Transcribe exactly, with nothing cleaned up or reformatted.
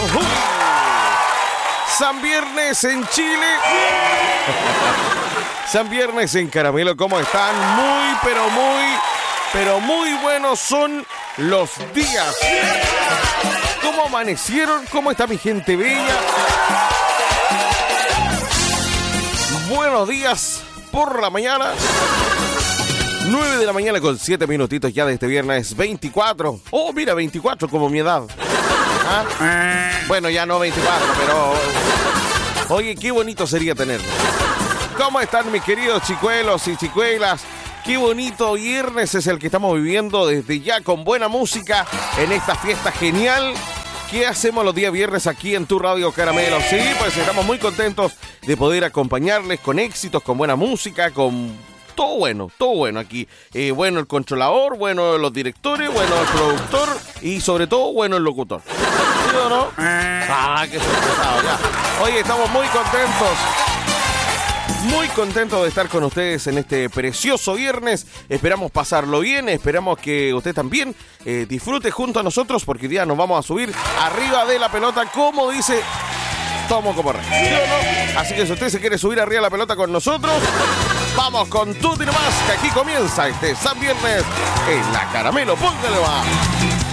Jujuy. San Viernes en Chile. San Viernes en Caramelo, ¿cómo están? Muy, pero muy, pero muy buenos son los días. ¿Cómo amanecieron? ¿Cómo está mi gente bella? Buenos días por la mañana. nueve de la mañana con siete minutitos ya de este viernes veinticuatro. Oh, mira, veinticuatro como mi edad. ¿Ah? Bueno, ya no veinticuatro, pero... Oye, qué bonito sería tenerlo. ¿Cómo están mis queridos chicuelos y chicuelas? Qué bonito viernes es el que estamos viviendo desde ya con buena música en esta fiesta genial. ¿Qué hacemos los días viernes aquí en tu Radio Caramelo? Sí, pues estamos muy contentos de poder acompañarles con éxitos, con buena música, con todo bueno, todo bueno aquí. Eh, bueno el controlador, bueno los directores, bueno el productor y sobre todo bueno el locutor. ¿Sí o no? Ah, qué sorpresado ya. Oye, estamos muy contentos. Muy contento de estar con ustedes en este precioso viernes. Esperamos pasarlo bien, esperamos que usted también eh, disfrute junto a nosotros porque hoy día nos vamos a subir arriba de la pelota, como dice Tomo como rey, ¿sí o no? Así que si usted se quiere subir arriba de la pelota con nosotros, vamos con Tutti nomás, que aquí comienza este San Viernes en la Caramelo. Póngale más.